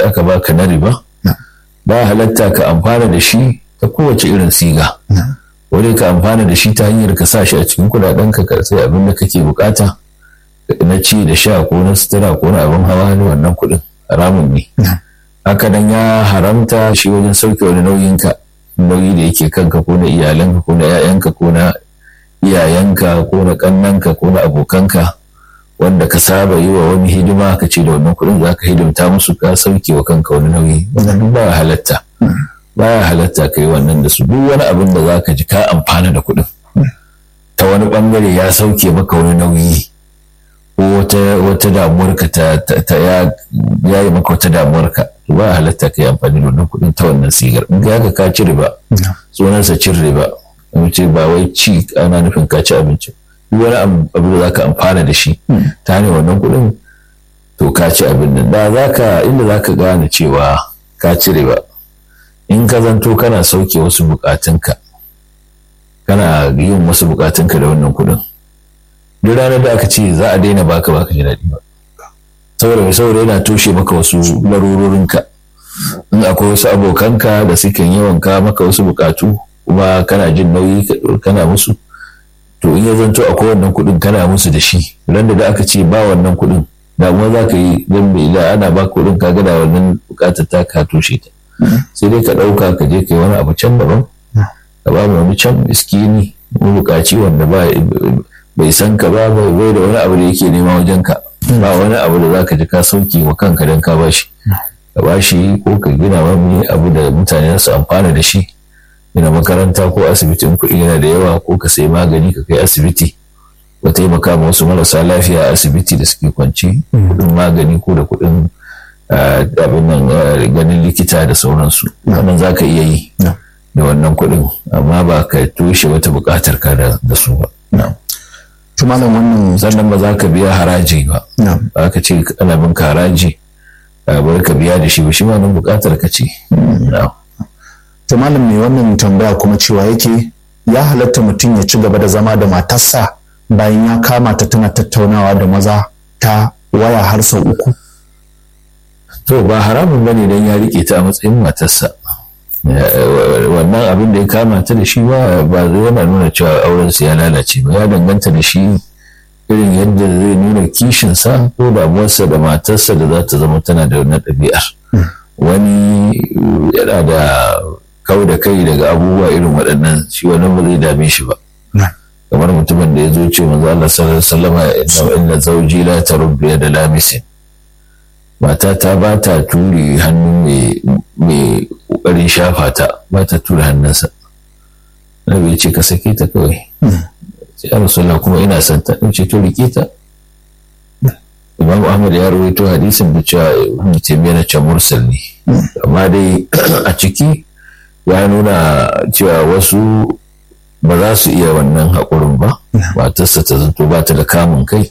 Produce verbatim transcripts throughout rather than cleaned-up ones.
aka baka na riba ba halatta ka amfana da shi ta kowace irin siga. Wani ka amfana da shi ta hanyar ka sa shi a cikin kudaden ka sai abin da kake bukata na ci da sha ko na sutura ko na abin hawa ne, wannan kuɗin haramun ne. Haka nan ya haramta shi wajen sauke wani nauyin ka nauyi da yake kanka ko na iyalanka ko na 'ya'yanka ko na iyayenka ko na kannanka ko na abokanka wanda ka saba yi wa wani hidima ka ce da wannan kuɗin za ka hidimta musu, ka sauke wa kanka wani nauyi. Wannan duk ba halatta ba ya halatta ka yi wannan da su. Duk wani abin da za ka ji ka amfana da kuɗin ta wani ɓangare ya sauke maka wani nauyi ko wata wata damuwarka ta, ta, ta ya, ya yi maka wata damuwarka, to ba ya halatta ka yi amfani da wannan kuɗin ta wannan sigar. In ka haka ka ci riba, sunansa cin riba. ce ba wai ci ana nufin ka ci abinci, duk wani abu da za ka amfana da shi ta hanyar wannan kuɗin to ka ci abin nan. Da za ka inda za ka gane cewa ka ci riba, in ka zanto kana sauke wasu bukatunka, kana yin wasu bukatunka da wannan kuɗin, duk ranar da aka ce za a daina baka baka ji daɗi ba, saboda mai saboda yana toshe maka wasu larurorinka. In akwai wasu abokanka da suke yawan ka maka wasu bukatu kuma kana jin nauyi kana musu, to in ya zanto akwai wannan kuɗin kana musu da shi, ran da aka ce ba wannan kuɗin damuwa za ka yi don mai ila ana ba kuɗin ka gada wannan bukatar ta ka toshe ta. Sai dai ka ɗauka ka je ka yi wani abu can daban, ka ba wani can miskini bukaci wanda ba bai san ka ba bai da wani abu da yake nema wajen ka, ba wani abu da za ka ji ka sauke wa kanka don ka bashi ka bashi ko ka gina wani abu da mutane su amfana da shi, gina makaranta ko asibiti in kuɗi yana da yawa, ko ka sai magani ka kai asibiti ka taimaka ma wasu marasa lafiya a asibiti da suke kwanci, kuɗin magani ko da kuɗin abin nan ganin likita da sauransu. Wannan za ka iya yi da wannan kuɗin, amma ba ka toshe wata buƙatar ka da su ba. Tumalan wannan sannan ba za ka biya haraji ba, ba ka ce ana bin ka haraji bari ka biya da shi ba, shi ma nan buƙatar ka ce. Tumalan mai wannan tambaya kuma cewa yake ya halatta mutum ya ci gaba da zama da matarsa bayan ya kama ta tana tattaunawa da maza ta waya har sau uku. To ba haramun bane dan ya rike ta a matsayin matarsa, wannan abin da ya kama ta da shi ba ba zai yana nuna cewa auren su ya lalace ba, ya danganta da shi irin yadda zai nuna kishin sa ko damuwarsa da matarsa da za ta zama tana da wannan ɗabi'ar. Wani yana da kau da kai daga abubuwa irin waɗannan, shi wannan ba zai dame shi ba. Kamar mutumin da ya zo ce manzo Allah sallallahu alaihi wasallam inna zawji la tarubbi da lamisin, mata ta ba ta turi hannu mai ƙoƙarin shafa ta, ba ta tura hannunsa. Nabi ya ce ka sake ta kawai. Sai Rasulullah kuma ina son ta, in ce to rike ta. Imam Ahmad ya rawaito hadisin da cewa Ibn Taymiyyah na ce mursal ne, amma dai a ciki ya nuna cewa wasu ba za su iya wannan haƙurin ba, matarsa ta zanto ba ta da kamun kai.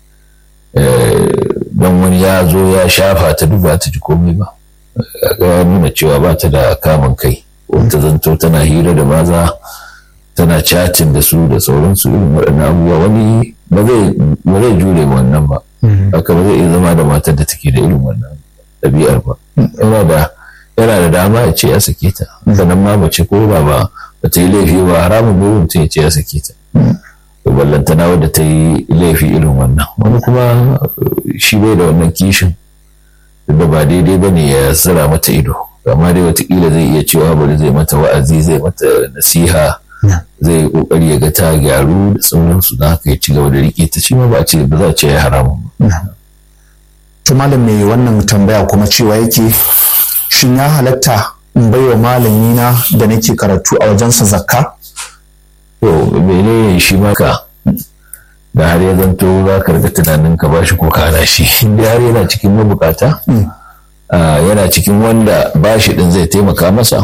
Don wani ya zo ya shafa ta duk ba ta ji komai ba, ya nuna cewa ba ta da kamun kai, wata zanto tana hira da maza tana chatin da su da sauransu irin waɗannan abubuwa, wani ba zai jure wannan ba, haka ba zai iya zama da matar da take da irin wannan ɗabi'ar ba. Yana da yana da dama ya ce ya sake ta, sannan ma mace ko ba ba ba ta yi laifi ba, haramun ne mutum ya ce ya sake ta. To ballantana wadda ta yi laifi irin wannan. Wani kuma shi bai da wannan kishin, da ba daidai ba ne ya tsira mata ido, amma dai watakila zai iya cewa bari zai mata wa'azi, zai mata nasiha, zai kokari ya ga ta gyaru da sauransu, da haka ya ci gaba da rike ta, shi ma ba ce ba za a ce ya haramun ba. To malam mai wannan tambaya kuma cewa yake shin ya halatta in baiwa malami na da nake karatu a wajensa zakka? To menene shi maka da har ya zanto za ka riga tunanin ka bashi ko ka hana shi, inda har yana cikin mabukata, yana cikin wanda bashi din zai taimaka masa,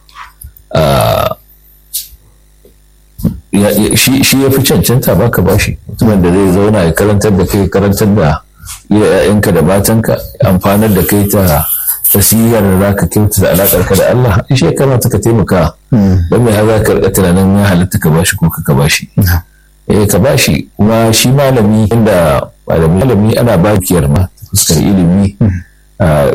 shi ya fi cancanta baka bashi. Mutumin da zai zauna ya karantar da kai, karantar da ‘ya'yanka da matanka, amfanar da kai ta tasihar da za ka kyautata alaƙar ka da Allah, shi ya kamata ka taimaka. Don mai har za ka riga tunanin ya halatta ka bashi ko ka bashi. Eh ka bashi, kuma shi malami inda malami ana bakiyar ma fuskar ilimi